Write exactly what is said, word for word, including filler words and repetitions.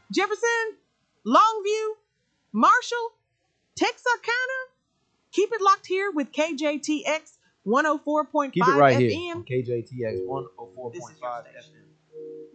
Jefferson, Longview, Marshall, Texarkana. Keep it locked here with K J T X one oh four point five Keep it right F M. here on K J T X one oh four point five F M.